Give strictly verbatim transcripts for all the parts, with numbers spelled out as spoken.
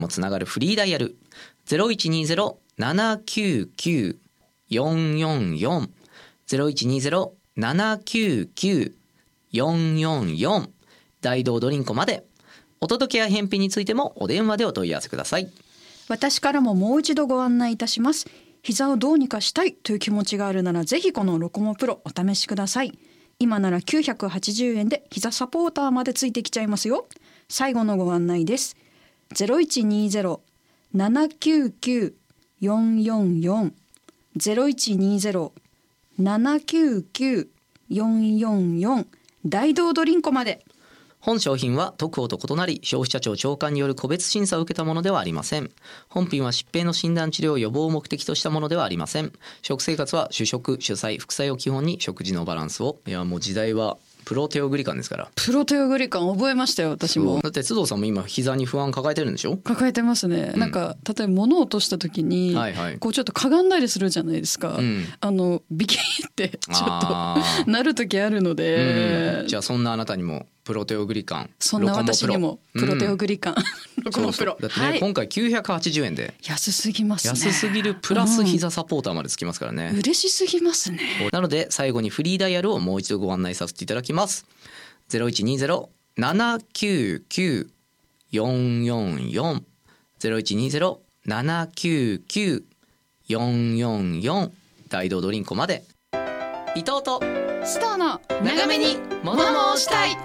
もつながるフリーダイヤル ゼロいちにゼロ ななきゅうきゅう よんよんよん ゼロいちにゼロ ななきゅうきゅう よんよんよん 大道ドリンコまで。お届けや返品についてもお電話でお問い合わせください。 私からももう一度ご案内いたします。膝をどうにかしたいという気持ちがあるならぜひこのロコモプロお試しください。今ならきゅうひゃくはちじゅうえんで膝サポーターまでついてきちゃいますよ。最後のご案内です。 ゼロいちにゼロ ななきゅうきゅう よんよんよん ゼロいちにゼロ ななきゅうきゅう よんよんよん 大道ドリンコまで。 本商品は特報と異なり消費者庁長官による個別審査を受けたものではありません。本品は疾病の診断治療予防を目的としたものではありません。食生活は主食主菜副菜を基本に食事のバランスを。いやもう時代はプロテオグリカンですから。 プロテオグリカン覚えましたよ私も。 だって須藤さんも今膝に不安抱えてるんでしょ。 抱えてますね、うん、なんか例えば物を落とした時に、はいはい、こうちょっとかがんだりするじゃないですか、うん、あのビキッってちょっとなる時あるので、 うん、じゃあそんなあなたにもプロテオグリカン、 そんな私にもプロテオグリカン、うん、ロコモプロ。 だってね、はい、今回きゅうひゃくはちじゅうえんで安すぎますね。 安すぎるプラス膝サポーターまでつきますからね、 うん、嬉しすぎますね。 なので最後にフリーダイヤルをもう一度ご案内させていただきます。 ゼロいちにゼロ ななきゅうきゅう よんよんよん ゼロいちにゼロ ななきゅうきゅう よんよんよん 大道ドリンコまで。伊藤とスターの長めに物申したい。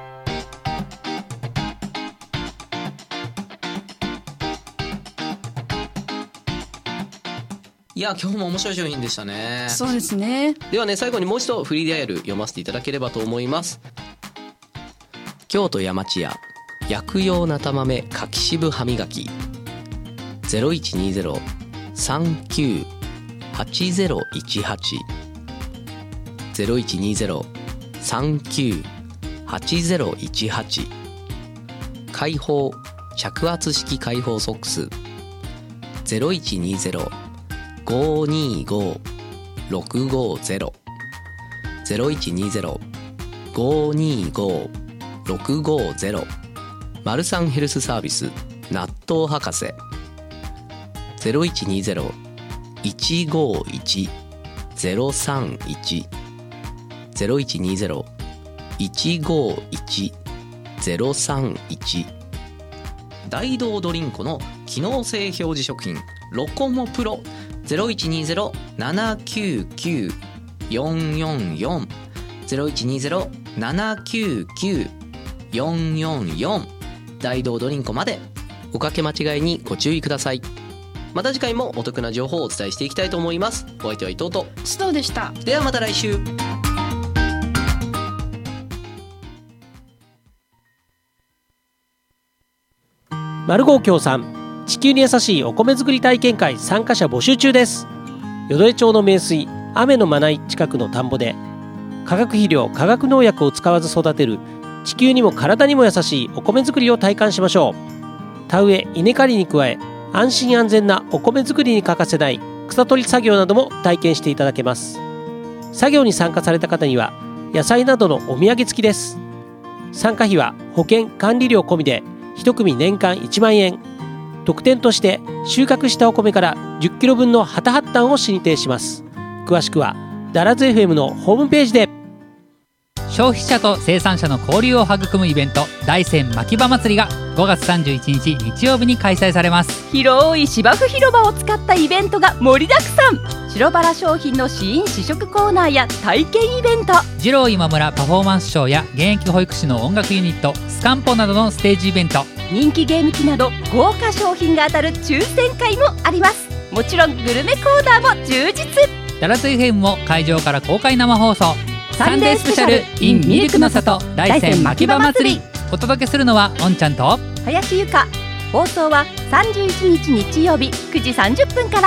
いや今日も面白い商品でしたね。 そうですね。 ではね最後にもう一度フリーダイヤル読ませていただければと思います。京都山千屋薬用なた豆柿渋歯磨き ゼロいちにゼロ さんきゅう はちゼロいちはち ゼロいちにゼロ さんきゅう はちゼロいちはち開放着圧式開放ソックス ゼロいちにゼロ ごにご ろくごゼロ ゼロいちにゼロ ごにご ろくごゼロ マルサンヘルスサービス納豆博士 ゼロいちにゼロ いちごいち ゼロさんいち ゼロいちにゼロ いちごいち ゼロさんいち大道ドリンコの機能性表示食品ロコモプロ ゼロいちにゼロ ななきゅうきゅう よんよんよん ゼロいちにゼロ ななきゅうきゅう よんよんよん 大道ドリンコまで。おかけ間違いにご注意ください。また次回もお得な情報をお伝えしていきたいと思います。お相手は伊藤と須藤でした。 ではまた来週。 マルゴー協賛地球に優しいお米作り体験会参加者募集中です。淀江町の名水雨のまない近くの田んぼで化学肥料化学農薬を使わず育てる地球にも体にも優しいお米作りを体感しましょう。田植え稲刈りに加え安心安全なお米作りに欠かせない草取り作業なども体験していただけます。作業に参加された方には野菜などのお土産付きです。参加費は保険管理料込みでいち組年間いちまんえん。特典として収穫したお米からじゅっキロぶんのハタハッタンを進呈します。詳しくはダラズ エフエム のホームページで。 消費者と生産者の交流を育むイベント大山牧場祭りがごがつさんじゅういちにち日曜日に開催されます。 広い芝生広場を使ったイベントが盛りだくさん。白バラ商品の試飲試食コーナーや体験イベント、 二郎今村パフォーマンスショーや現役保育士の音楽ユニットスカンポなどのステージイベント、 人気ゲーム機など豪華商品が当たる抽選会もあります。もちろんグルメコーナーも充実。 ダラス エフエム も会場から公開生放送サンデースペシャル in ミルクの里大山牧場祭り。 お届けするのはおんちゃんと林由香。放送はさんじゅういちにち日曜日くじさんじゅっぷんから。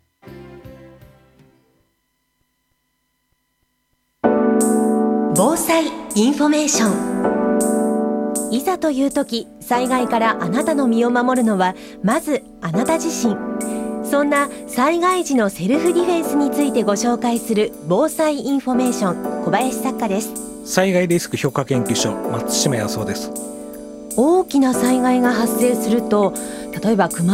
防災インフォメーション。いざという時、災害からあなたの身を守るのはまずあなた自身。そんな災害時のセルフディフェンスについてご紹介する防災インフォメーション、小林作家です。 災害リスク評価研究所松島康夫です。 大きな災害が発生すると例えば熊